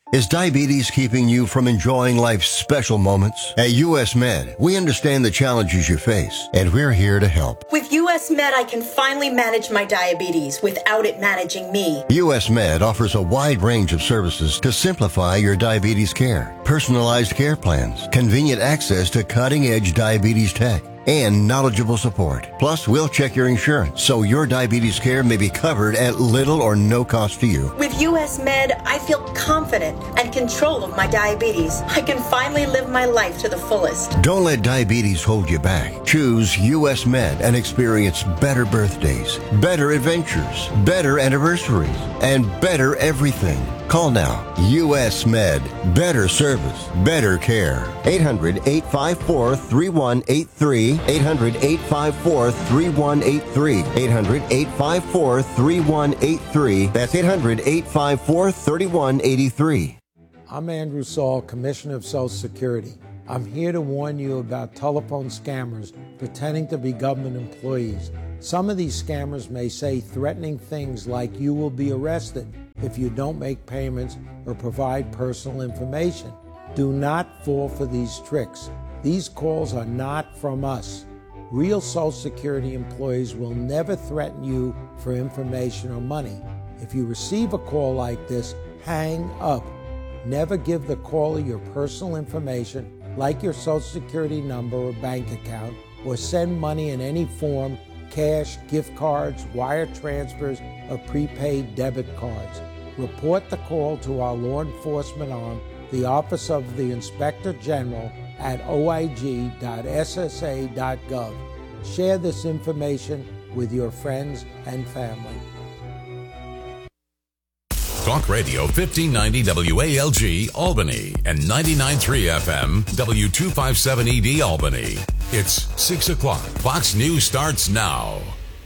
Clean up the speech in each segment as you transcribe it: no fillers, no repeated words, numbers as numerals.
Is diabetes keeping you from enjoying life's special moments? At US Med, we understand the challenges you face, and we're here to help. With US Med, I can finally manage my diabetes without it managing me. US Med offers a wide range of services to simplify your diabetes care. Personalized care plans, convenient access to cutting-edge diabetes tech, and knowledgeable support. Plus, we'll check your insurance so your diabetes care may be covered at little or no cost to you. With US Med, I feel confident and control of my diabetes. I can finally live my life to the fullest. Don't let diabetes hold you back. Choose US Med and experience better birthdays, better adventures, better anniversaries, and better everything. Call now. US Med. Better service. Better care. 800-854-3183. 800-854-3183. 800-854-3183. That's 800-854-3183. I'm Andrew Saul, Commissioner of Social Security. I'm here to warn you about telephone scammers pretending to be government employees. Some of these scammers may say threatening things like you will be arrested if you don't make payments or provide personal information. Do not fall for these tricks. These calls are not from us. Real Social Security employees will never threaten you for information or money. If you receive a call like this, hang up. Never give the caller your personal information, like your Social Security number or bank account, or send money in any form, cash, gift cards, wire transfers, or prepaid debit cards. Report the call to our law enforcement arm, the Office of the Inspector General, at oig.ssa.gov. Share this information with your friends and family. Talk Radio 1590 WALG Albany and 99.3 FM W257ED Albany. It's 6 o'clock. Fox News starts now.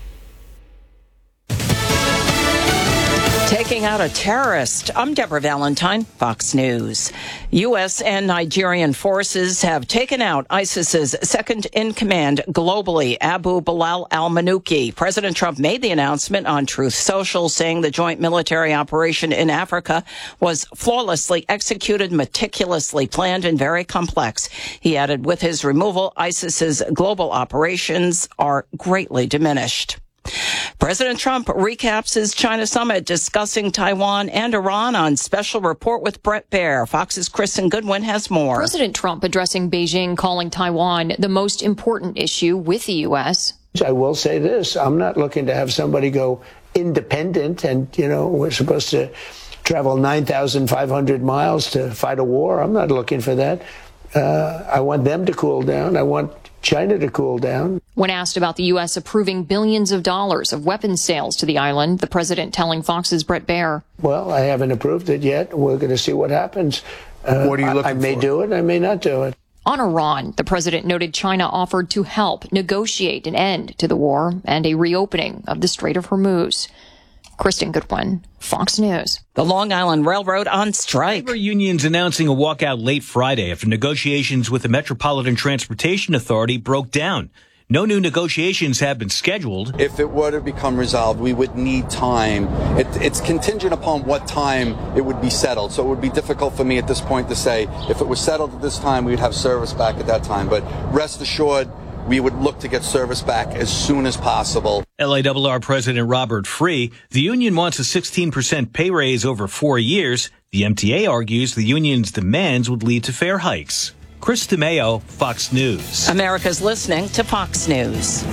Taking out a terrorist. I'm Deborah Valentine, Fox News. U.S. and Nigerian forces have taken out ISIS's second-in-command globally, Abu Bilal al-Manuki. President Trump made the announcement on Truth Social, saying the joint military operation in Africa was flawlessly executed, meticulously planned, and very complex. He added, with his removal, ISIS's global operations are greatly diminished. President Trump recaps his China summit, discussing Taiwan and Iran on Special Report with Bret Baier. Fox's Kristen Goodwin has more. President Trump addressing Beijing, calling Taiwan the most important issue with the U.S. I will say this. I'm not looking to have somebody go independent and, we're supposed to travel 9,500 miles to fight a war. I'm not looking for that. I want them to cool down. I want China to cool down. When asked about the U.S. approving billions of dollars of weapons sales to the island, the president telling Fox's Bret Baier. Well, I haven't approved it yet. We're going to see what happens. What are you looking for? I may do it. I may not do it. On Iran, the president noted China offered to help negotiate an end to the war and a reopening of the Strait of Hormuz. Kristen Goodwin, Fox News. The Long Island Railroad on strike. Labor unions announcing a walkout late Friday after negotiations with the Metropolitan Transportation Authority broke down. No new negotiations have been scheduled. If it were to become resolved, we would need time. It's contingent upon what time it would be settled. So it would be difficult for me at this point to say if it was settled at this time, we'd have service back at that time. But rest assured, we would look to get service back as soon as possible. LIRR President Robert Free, the union wants a 16% pay raise over 4 years. The MTA argues the union's demands would lead to fare hikes. Chris DeMeo, Fox News. America's listening to Fox News.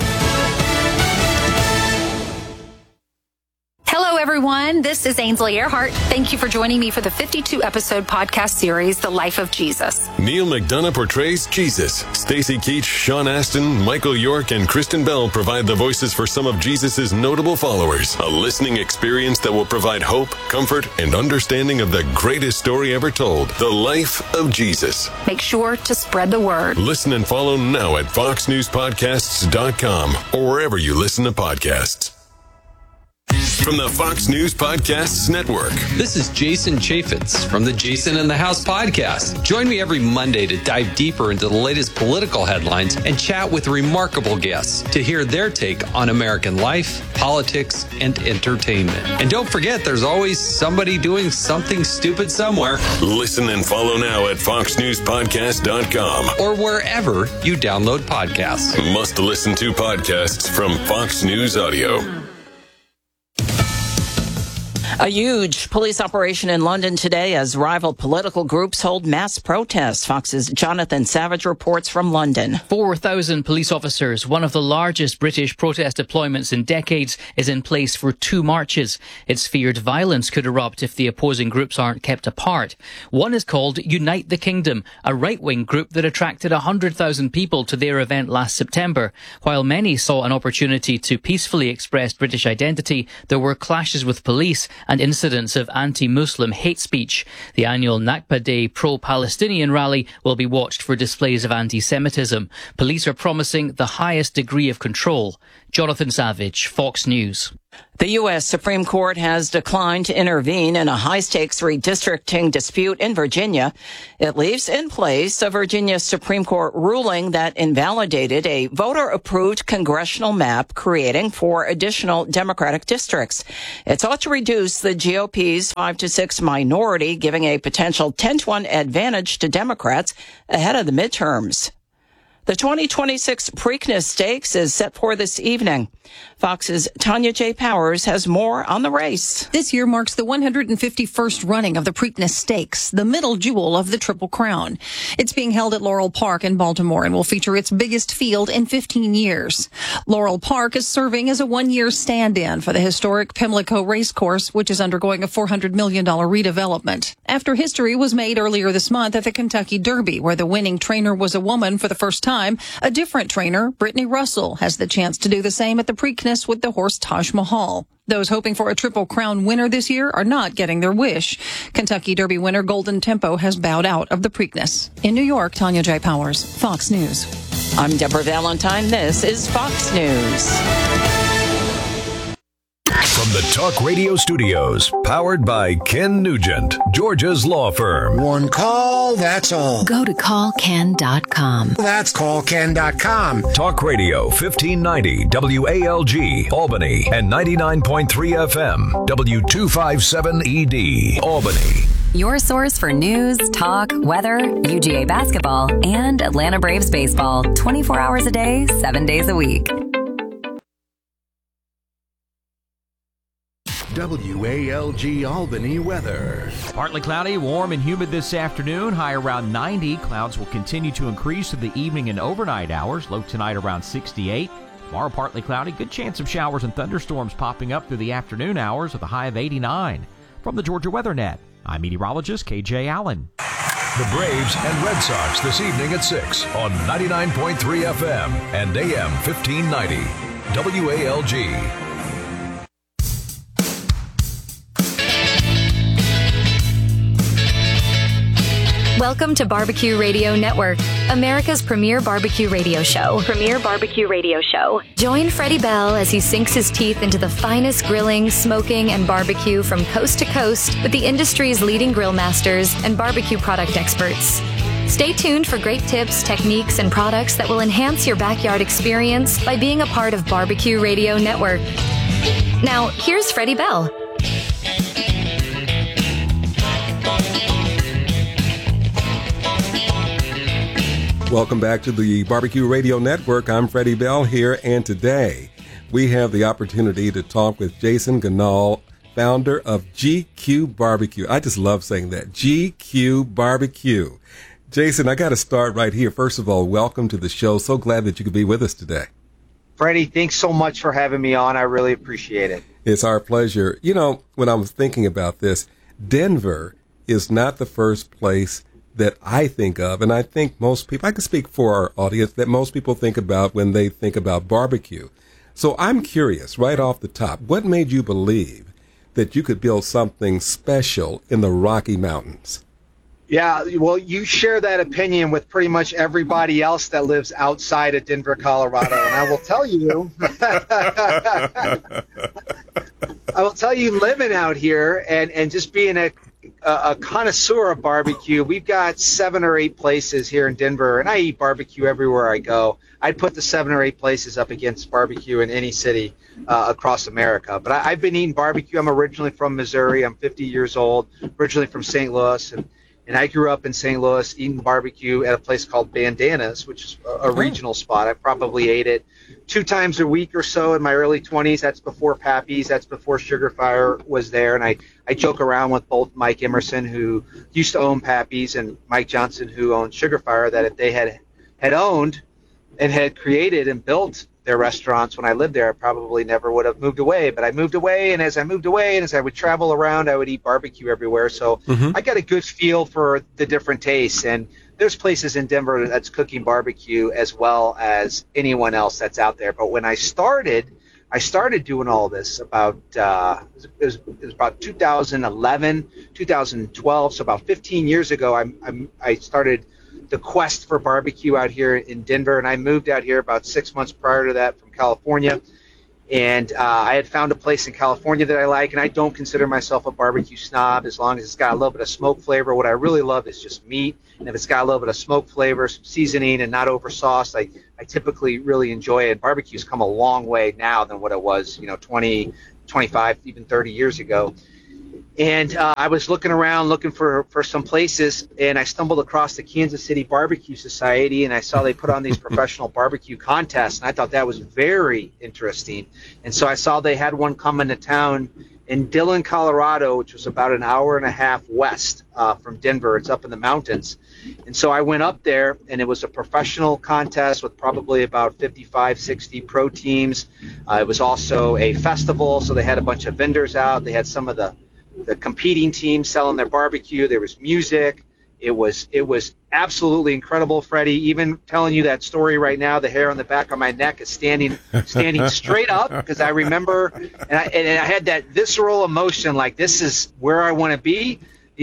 Hello, everyone. This is Ainsley Earhart. Thank you for joining me for the 52-episode podcast series, The Life of Jesus. Neil McDonough portrays Jesus. Stacey Keach, Sean Astin, Michael York, and Kristen Bell provide the voices for some of Jesus' notable followers. A listening experience that will provide hope, comfort, and understanding of the greatest story ever told, The Life of Jesus. Make sure to spread the word. Listen and follow now at foxnewspodcasts.com or wherever you listen to podcasts. From the Fox News Podcasts Network. This is Jason Chaffetz from the Jason in the House podcast. Join me every Monday to dive deeper into the latest political headlines and chat with remarkable guests to hear their take on American life, politics, and entertainment. And don't forget, there's always somebody doing something stupid somewhere. Listen and follow now at foxnewspodcast.com or wherever you download podcasts. Must listen to podcasts from Fox News Audio. A huge police operation in London today as rival political groups hold mass protests. Fox's Jonathan Savage reports from London. 4,000 police officers, one of the largest British protest deployments in decades, is in place for 2 marches. It's feared violence could erupt if the opposing groups aren't kept apart. One is called Unite the Kingdom, a right-wing group that attracted 100,000 people to their event last September. While many saw an opportunity to peacefully express British identity, there were clashes with police and incidents of anti-Muslim hate speech. The annual Nakba Day pro-Palestinian rally will be watched for displays of anti-Semitism. Police are promising the highest degree of control. Jonathan Savage, Fox News. The U.S. Supreme Court has declined to intervene in a high-stakes redistricting dispute in Virginia. It leaves in place a Virginia Supreme Court ruling that invalidated a voter-approved congressional map creating 4 additional Democratic districts. It sought to reduce the GOP's 5-6 minority, giving a potential 10-1 advantage to Democrats ahead of the midterms. The 2026 Preakness Stakes is set for this evening. Fox's Tanya J. Powers has more on the race. This year marks the 151st running of the Preakness Stakes, the middle jewel of the Triple Crown. It's being held at Laurel Park in Baltimore and will feature its biggest field in 15 years. Laurel Park is serving as a 1-year stand-in for the historic Pimlico Racecourse, which is undergoing a $400 million redevelopment. After history was made earlier this month at the Kentucky Derby, where the winning trainer was a woman for the first time, a different trainer, Brittany Russell, has the chance to do the same at the Preakness with the horse Taj Mahal. Those hoping for a Triple Crown winner this year are not getting their wish. Kentucky Derby winner Golden Tempo has bowed out of the Preakness. In New York, Tanya J. Powers, Fox News. I'm Deborah Valentine. This is Fox News. From the Talk Radio Studios, powered by Ken Nugent, Georgia's law firm. One call, that's all. Go to callken.com. That's callken.com. Talk Radio 1590 WALG, Albany, and 99.3 FM, W257ED, Albany. Your source for news, talk, weather, UGA basketball, and Atlanta Braves baseball. 24 hours a day, 7 days a week. WALG Albany weather. Partly cloudy, warm and humid this afternoon. High around 90. Clouds will continue to increase through the evening and overnight hours. Low tonight around 68. Tomorrow partly cloudy. Good chance of showers and thunderstorms popping up through the afternoon hours with a high of 89. From the Georgia Weather Net, I'm meteorologist KJ Allen. The Braves and Red Sox this evening at 6 on 99.3 FM and AM 1590. WALG. Welcome to Barbecue Radio Network, America's premier barbecue radio show. Join Freddie Bell as he sinks his teeth into the finest grilling, smoking, and barbecue from coast to coast with the industry's leading grill masters and barbecue product experts. Stay tuned for great tips, techniques, and products that will enhance your backyard experience by being a part of Barbecue Radio Network. Now, here's Freddie Bell. Welcome back to the Barbecue Radio Network. I'm Freddie Bell here, and today we have the opportunity to talk with Jason Ganal, founder of GQ Barbecue. I just love saying that, GQ Barbecue. Jason, I got to start right here. First of all, welcome to the show. So glad that you could be with us today. Freddie, thanks so much for having me on. I really appreciate it. It's our pleasure. You know, when I was thinking about this, Denver is not the first place that I think of, and I think most people, I can speak for our audience, that most people think about when they think about barbecue. So I'm curious, right off the top, what made you believe that you could build something special in the Rocky Mountains? Yeah, well, you share that opinion with pretty much everybody else that lives outside of Denver, Colorado, and I will tell you, I will tell you, living out here and just being a connoisseur of barbecue, we've got 7 or 8 places here in Denver, and I eat barbecue everywhere I go. I'd put the 7 or 8 places up against barbecue in any city across America. But I've been eating barbecue. I'm originally from Missouri. I'm 50 years old, originally from St. Louis, and I grew up in St. Louis eating barbecue at a place called Bandanas, which is a regional spot. I probably ate it 2 times a week or so in my early 20s. That's before Pappy's. That's before Sugar Fire was there. And I joke around with both Mike Emerson, who used to own Pappy's, and Mike Johnson, who owned Sugar Fire, that if they had owned and had created and built their restaurants when I lived there, I probably never would have moved away. But I moved away, and as I moved away and as I would travel around, I would eat barbecue everywhere. So I got a good feel for the different tastes. And there's places in Denver that's cooking barbecue as well as anyone else that's out there. But when I started doing all this about it was about 2011, 2012, so about 15 years ago. I started the quest for barbecue out here in Denver, and I moved out here about 6 months prior to that from California. And I had found a place in California that I like, and I don't consider myself a barbecue snob as long as it's got a little bit of smoke flavor. What I really love is just meat, and if it's got a little bit of smoke flavor, some seasoning, and not over-sauced, I typically really enjoy it. Barbecue's come a long way now than what it was, 20, 25, even 30 years ago. And I was looking around looking for some places, and I stumbled across the Kansas City Barbecue Society, and I saw they put on these professional barbecue contests, and I thought that was very interesting. And so I saw they had one coming to town in Dillon, Colorado, which was about an hour and a half west from Denver. It's up in the mountains. And so I went up there, and it was a professional contest with probably about 55, 60 pro teams. It was also a festival, so they had a bunch of vendors out. They had some of the competing teams selling their barbecue. There was music. It was absolutely incredible, Freddie. Even telling you that story right now, the hair on the back of my neck is standing straight up, because I remember, and I had that visceral emotion, like, this is where I want to be.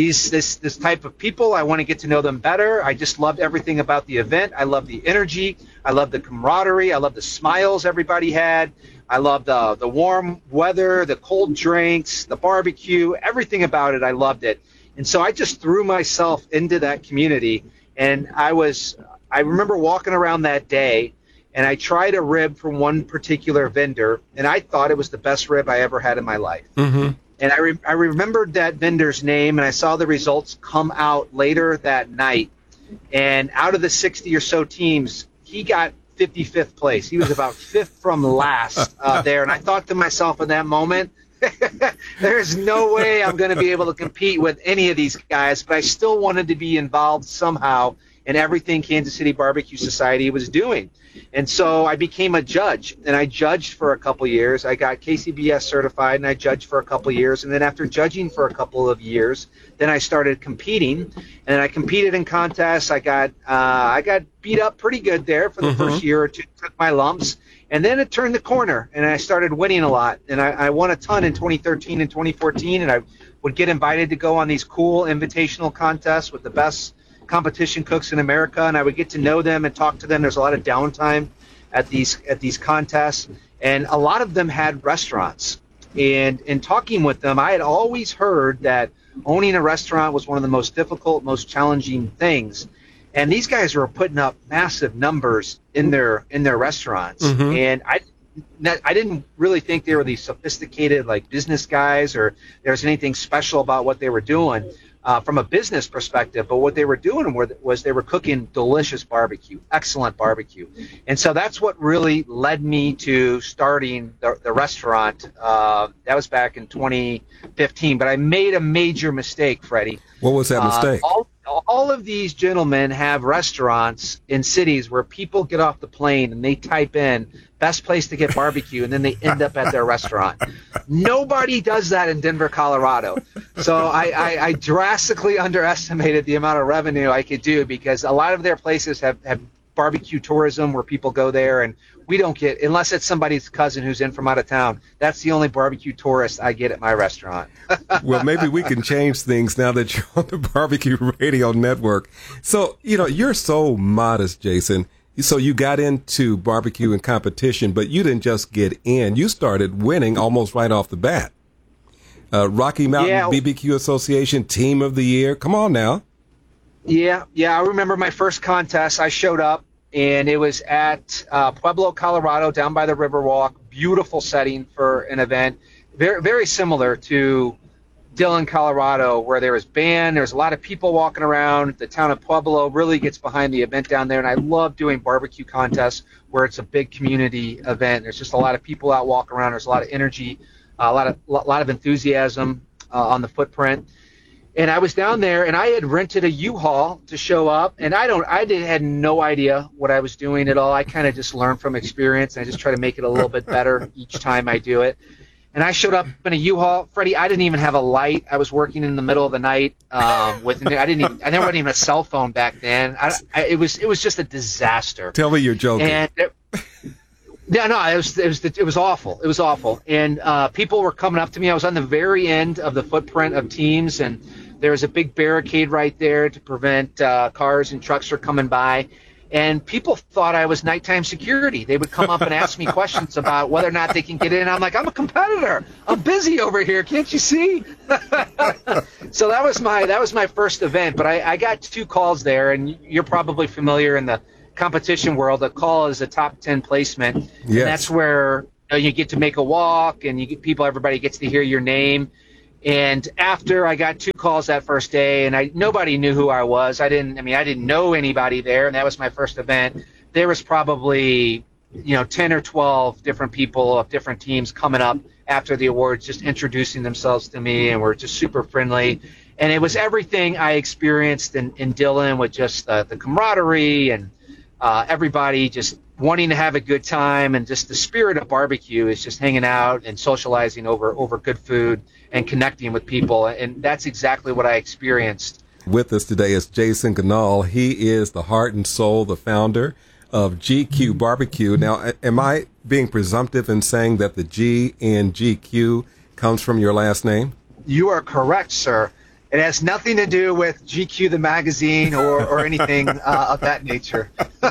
This type of people, I want to get to know them better. I just loved everything about the event. I loved the energy. I loved the camaraderie. I loved the smiles everybody had. I loved the warm weather, the cold drinks, the barbecue, everything about it. I loved it. And so I just threw myself into that community. And I remember walking around that day, and I tried a rib from one particular vendor, and I thought it was the best rib I ever had in my life. Mm-hmm. And I remembered that vendor's name, and I saw the results come out later that night. And out of the 60 or so teams, he got 55th place. He was about 5th from last there. And I thought to myself in that moment, there's no way I'm going to be able to compete with any of these guys. But I still wanted to be involved somehow in everything Kansas City Barbecue Society was doing. And so I became a judge, and I judged for a couple years. I got KCBS certified, and I judged for a couple years. And then after judging for a couple of years, then I started competing, and I competed in contests. I got beat up pretty good there for the first year or two, took my lumps. And then it turned the corner, and I started winning a lot. And I won a ton in 2013 and 2014, and I would get invited to go on these cool invitational contests with the best competition cooks in America, and I would get to know them and talk to them. There's a lot of downtime at these contests, and a lot of them had restaurants. And in talking with them, I had always heard that owning a restaurant was one of the most difficult, most challenging things. And these guys were putting up massive numbers in their restaurants, and I didn't really think they were these sophisticated like business guys, or there was anything special about what they were doing. From a business perspective, but what they were doing was they were cooking delicious barbecue, excellent barbecue. And so that's what really led me to starting the restaurant. That was back in 2015, but I made a major mistake, Freddie. What was that mistake? All of these gentlemen have restaurants in cities where people get off the plane and they type in best place to get barbecue, and then they end up at their restaurant. Nobody does that in Denver, Colorado. So I drastically underestimated the amount of revenue I could do, because a lot of their places have barbecue tourism where people go there, and we don't get, unless it's somebody's cousin who's in from out of town, that's the only barbecue tourist I get at my restaurant. Well, maybe we can change things now that you're on the Barbecue Radio Network. So, you're so modest, Jason. So you got into barbecue and competition, but you didn't just get in. You started winning almost right off the bat. Rocky Mountain BBQ Association Team of the Year. Come on now. Yeah. I remember my first contest. I showed up, and it was at Pueblo, Colorado, down by the Riverwalk. Beautiful setting for an event. Very, very similar to Dillon, Colorado, where there was band. There's a lot of people walking around. The town of Pueblo really gets behind the event down there, and I love doing barbecue contests where it's a big community event. There's just a lot of people out walking around. There's a lot of energy, a lot of enthusiasm on the footprint. And I was down there, and I had rented a U-Haul to show up, and I had no idea what I was doing at all. I kind of just learned from experience, and I just try to make it a little bit better each time I do it. And I showed up in a U-Haul. Freddie, I didn't even have a light. I was working in the middle of the night. There wasn't even a cell phone back then. It was just a disaster. Tell me you're joking. And it was awful. It was awful. And people were coming up to me. I was on the very end of the footprint of teams, and there was a big barricade right there to prevent cars and trucks from coming by. And people thought I was nighttime security. They would come up and ask me questions about whether or not they can get in. I'm like, I'm a competitor. I'm busy over here. Can't you see? So that was my first event. But I got 2 calls there, and you're probably familiar in the competition world. A call is a top 10 placement. Yes. And that's where you get to make a walk, and you get everybody gets to hear your name. And after I got 2 calls that first day, and nobody knew who I was. I didn't know anybody there, and that was my first event. There was probably 10 or 12 different people of different teams coming up after the awards, just introducing themselves to me, and were just super friendly. And it was everything I experienced in Dillon, with just the camaraderie and everybody just wanting to have a good time, and just the spirit of barbecue is just hanging out and socializing over good food and connecting with people. And that's exactly what I experienced. With us today is Jason Ganal. He is the heart and soul, the founder of GQ Barbecue. Now, am I being presumptive in saying that the G in GQ comes from your last name? You are correct, sir. It has nothing to do with GQ the magazine or anything of that nature.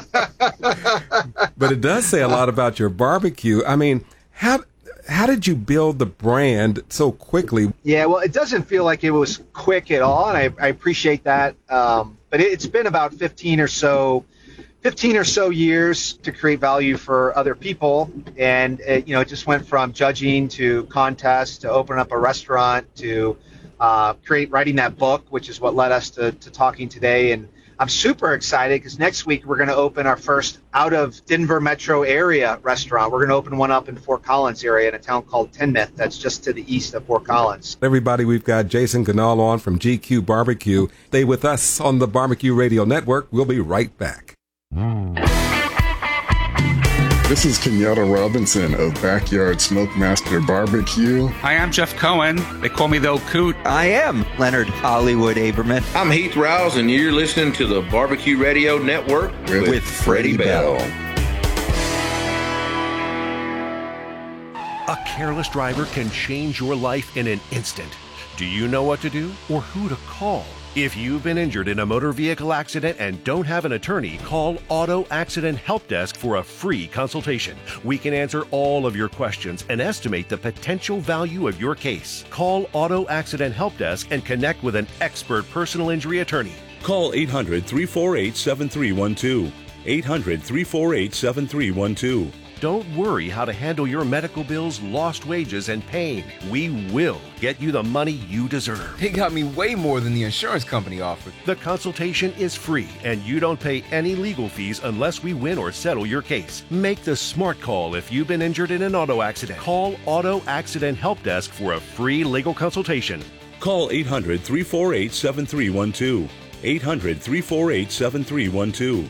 But it does say a lot about your barbecue. I mean, how did you build the brand so quickly? Yeah, well, it doesn't feel like it was quick at all, and I appreciate that. But it's been about 15 or so years to create value for other people, and it just went from judging to contests to open up a restaurant to writing that book, which is what led us to talking today. And I'm super excited because next week we're going to open our first out of Denver metro area restaurant. We're going to open one up in Fort Collins area in a town called Tinmouth that's just to the east of Fort Collins. Everybody, we've got Jason Ganal on from GQ Barbecue. Stay with us on the Barbecue Radio Network. We'll be right back. This is Kenyatta Robinson of Backyard Smokemaster Barbecue. Hi, I'm Jeff Cohen. They call me the Old Coot. I am Leonard Hollywood Aberman. I'm Heath Rouse, and you're listening to the Barbecue Radio Network with Freddie Bell. A careless driver can change your life in an instant. Do you know what to do or who to call? If you've been injured in a motor vehicle accident and don't have an attorney, call Auto Accident Help Desk for a free consultation. We can answer all of your questions and estimate the potential value of your case. Call Auto Accident Help Desk and connect with an expert personal injury attorney. Call 800-348-7312. 800-348-7312. Don't worry how to handle your medical bills, lost wages, and pain. We will get you the money you deserve. They got me way more than the insurance company offered. The consultation is free, and you don't pay any legal fees unless we win or settle your case. Make the smart call if you've been injured in an auto accident. Call Auto Accident Help Desk for a free legal consultation. Call 800-348-7312. 800-348-7312.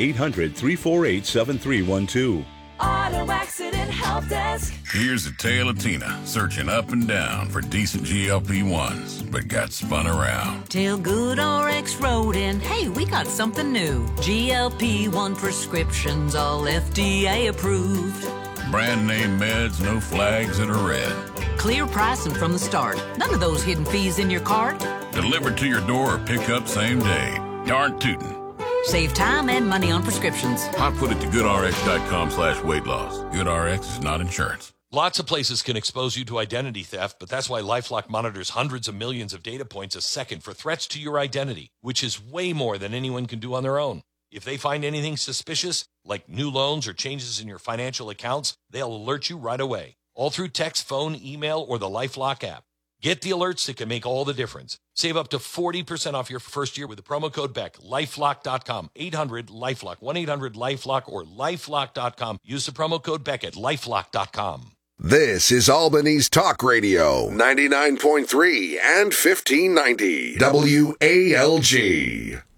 800-348-7312. Auto Accident Help Desk. Here's a tale of Tina searching up and down for decent GLP-1s, but got spun around. Till Good RX wrote in, hey, we got something new. GLP-1 prescriptions, all FDA approved. Brand name meds, no flags that are red. Clear pricing from the start. None of those hidden fees in your cart. Delivered to your door or pick up same day. Darn tootin'. Save time and money on prescriptions. I put it to GoodRx.com/weight loss. GoodRx is not insurance. Lots of places can expose you to identity theft, but that's why LifeLock monitors hundreds of millions of data points a second for threats to your identity, which is way more than anyone can do on their own. If they find anything suspicious, like new loans or changes in your financial accounts, they'll alert you right away, all through text, phone, email, or the LifeLock app. Get the alerts that can make all the difference. Save up to 40% off your first year with the promo code BECK. LifeLock.com, 800-LifeLock, 1-800-LifeLock, or LifeLock.com. Use the promo code BECK at LifeLock.com. This is Albany's Talk Radio, 99.3 and 1590 WALG.